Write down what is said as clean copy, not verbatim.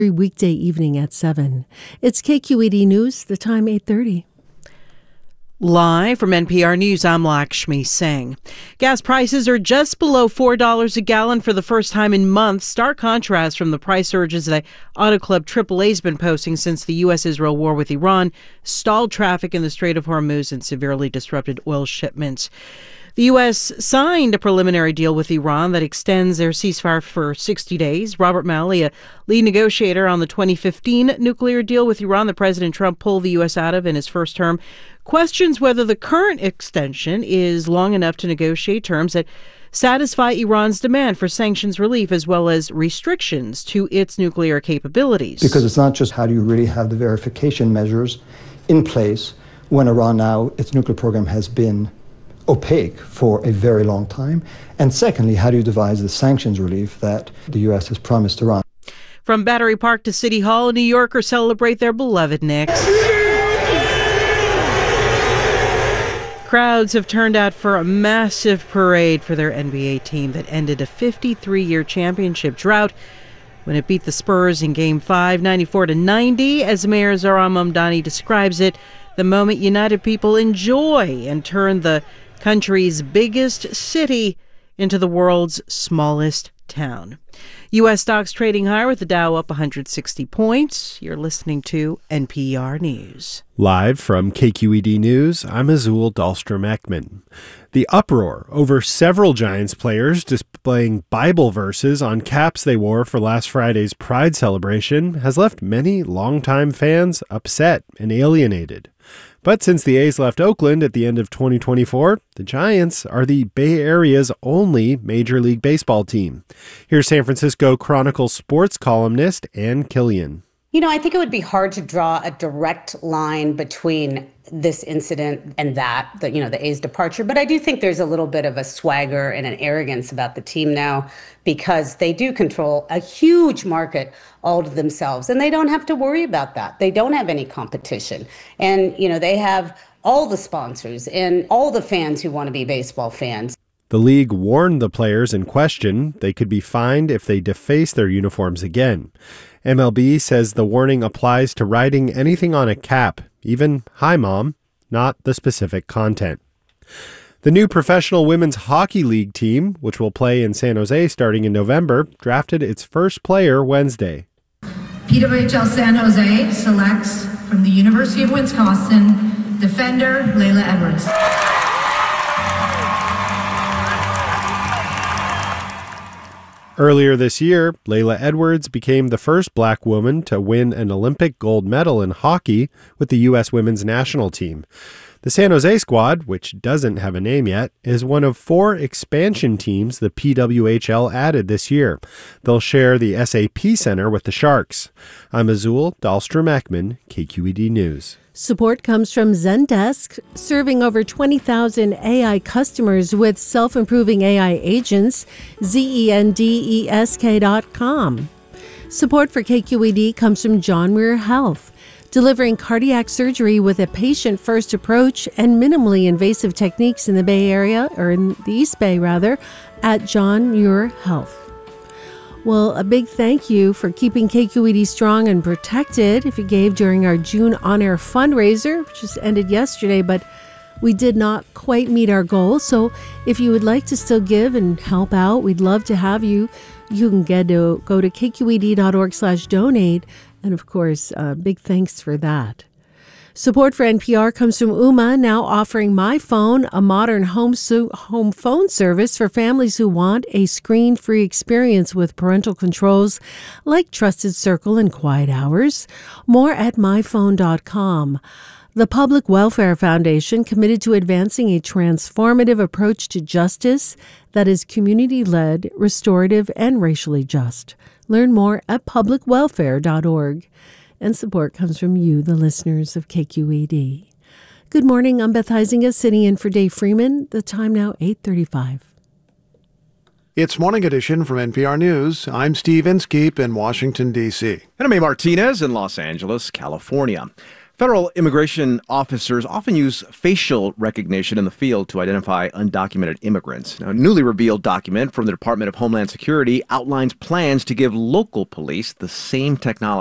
every weekday evening at 7. It's KQED News, the time 8:30. Live from NPR News, I'm Lakshmi Singh. Gas prices are just below $4 a gallon for the first time in months. Stark contrast from the price surges that Auto Club AAA's been posting since the U.S.-Israel war with Iran stalled traffic in the Strait of Hormuz and severely disrupted oil shipments. The U.S. signed a preliminary deal with Iran that extends their ceasefire for 60 days. Robert Malley, a lead negotiator on the 2015 nuclear deal with Iran that President Trump pulled the U.S. out of in his first term, questions whether the current extension is long enough to negotiate terms that satisfy Iran's demand for sanctions relief as well as restrictions to its nuclear capabilities. Because it's not just how do you really have the verification measures in place when Iran now, its nuclear program has been opaque for a very long time. And secondly, how do you devise the sanctions relief that the U.S. has promised Iran? From Battery Park to City Hall, New Yorkers celebrate their beloved Knicks. Crowds have turned out for a massive parade for their NBA team that ended a 53-year championship drought when it beat the Spurs in Game 5, 94-90. As Mayor Zohran Mamdani describes it, the moment united people enjoy and turn the country's biggest city into the world's smallest town. U.S. stocks trading higher with the Dow up 160 points. You're listening to NPR News. Live from KQED News, I'm Azul Dahlstrom-Ekman. The uproar over several Giants players displaying Bible verses on caps they wore for last Friday's Pride celebration has left many longtime fans upset and alienated. But since the A's left Oakland at the end of 2024, the Giants are the Bay Area's only Major League Baseball team. Here's San Francisco Chronicle sports columnist Ann Killian. I think it would be hard to draw a direct line between this incident and the A's departure. But I do think there's a little bit of a swagger and an arrogance about the team now because they do control a huge market all to themselves. And they don't have to worry about that. They don't have any competition. And, they have all the sponsors and all the fans who want to be baseball fans. The league warned the players in question they could be fined if they deface their uniforms again. MLB says the warning applies to writing anything on a cap, even "Hi Mom," not the specific content. The new Professional Women's Hockey League team, which will play in San Jose starting in November, drafted its first player Wednesday. PWHL San Jose selects from the University of Wisconsin defender Layla Edwards. Earlier this year, Layla Edwards became the first black woman to win an Olympic gold medal in hockey with the U.S. women's national team. The San Jose squad, which doesn't have a name yet, is one of 4 expansion teams the PWHL added this year. They'll share the SAP Center with the Sharks. I'm Azul Dahlstrom-Ekman, KQED News. Support comes from Zendesk, serving over 20,000 AI customers with self-improving AI agents, Zendesk.com. Support for KQED comes from John Muir Health, delivering cardiac surgery with a patient-first approach and minimally invasive techniques in the Bay Area, or in the East Bay rather, at John Muir Health. Well, a big thank you for keeping KQED strong and protected if you gave during our June on-air fundraiser, which just ended yesterday, but we did not quite meet our goal. So if you would like to still give and help out, we'd love to have you. You can go to kqed.org/donate. And of course, big thanks for that. Support for NPR comes from Ooma, now offering My Phone, a modern home phone service for families who want a screen-free experience with parental controls like Trusted Circle and Quiet Hours. More at myphone.com. The Public Welfare Foundation, committed to advancing a transformative approach to justice that is community-led, restorative, and racially just. Learn more at publicwelfare.org. And support comes from you, the listeners of KQED. Good morning. I'm Beth Heisinger, sitting in for Dave Freeman. The time now, 8:35. It's Morning Edition from NPR News. I'm Steve Inskeep in Washington, D.C. And I'm A. Martinez in Los Angeles, California. Federal immigration officers often use facial recognition in the field to identify undocumented immigrants. Now, a newly revealed document from the Department of Homeland Security outlines plans to give local police the same technology